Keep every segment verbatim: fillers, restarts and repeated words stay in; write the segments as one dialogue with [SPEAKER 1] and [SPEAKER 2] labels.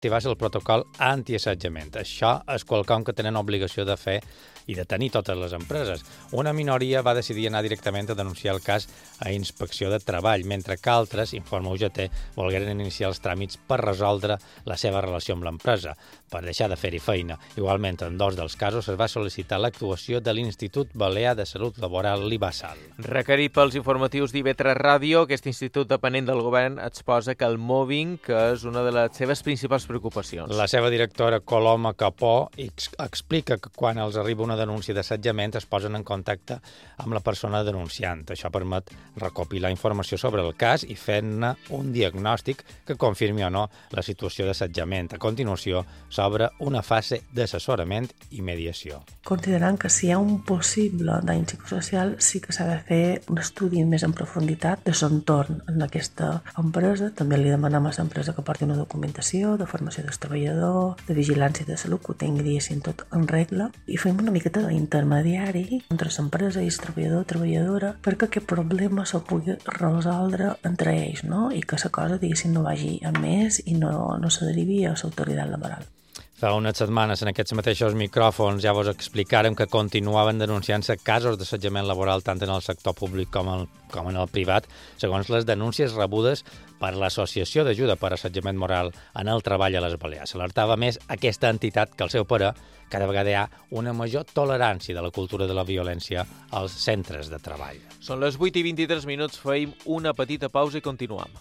[SPEAKER 1] activés el protocol antiassetjament. Això és quelcom que tenen obligació de fer i de tenir totes les empreses. Una minoria va decidir anar directament a denunciar el cas a Inspecció de Treball, mentre que altres, informa U G T, volgueren iniciar els tràmits per resoldre la seva relació amb l'empresa, per deixar de fer-hi feina. Igualment, en dos dels casos es va sol·licitar l'actuació de l'Institut Balear de Salut Laboral, l'I B A S A L.
[SPEAKER 2] Requerit pels informatius d'I V tres Ràdio, aquest institut dependent del govern exposa que el mobbing que és una de les seves principals preocupacions.
[SPEAKER 1] La seva directora, Coloma Capó, explica que quan els arriba una denúncia d'assetjament es posen en contacte amb la persona denunciant. Això permet recopilar informació sobre el cas i fer-ne un diagnòstic que confirmi o no la situació d'assetjament. A continuació, s'obre una fase d'assessorament i mediació.
[SPEAKER 3] Considerant que si hi ha un possible dany psicosocial, sí que s'ha de fer un estudi més en profunditat de l'entorn en aquesta empresa. També li demanem a l'empresa que porti una documentació de formació del treballador, de vigilància de salut, que ho tingui, diguéssim, tot en regla, i fem una miqueta d'intermediari entre l'empresa i el treballador o treballadora perquè aquest problema se pugui resoldre entre ells, no? I que la cosa, diguéssim, no vagi a més i no, no se derivi a l'autoritat laboral.
[SPEAKER 1] Fa unes setmanes en aquests mateixos micròfons ja vos explicàrem que continuaven denunciant-se casos d'assetjament laboral tant en el sector públic com, el, com en el privat, segons les denúncies rebudes per l'Associació d'Ajuda per Assetjament Moral en el Treball a les Balears. S'alertava més aquesta entitat que, al seu parer, cada vegada hi ha una major tolerància de la cultura de la violència als centres de treball.
[SPEAKER 2] Són les vuit i vint-i-tres minuts, feim una petita pausa i continuem.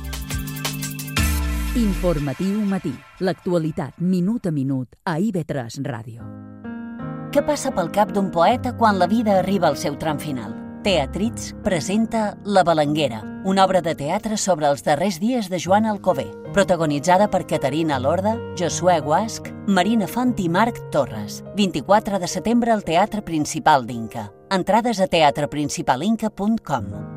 [SPEAKER 4] Informatiu matí. L'actualitat minut a minut a I V tres Ràdio.
[SPEAKER 5] Què passa pel cap d'un poeta quan la vida arriba al seu tram final? Teatrits presenta La Balanguera, una obra de teatre sobre els darrers dies de Joan Alcover, protagonitzada per Caterina Lorda, Josué Guasch, Marina Font i Marc Torres. vint-i-quatre de setembre al Teatre Principal d'Inca. Entrades a teatre principal inca punt com.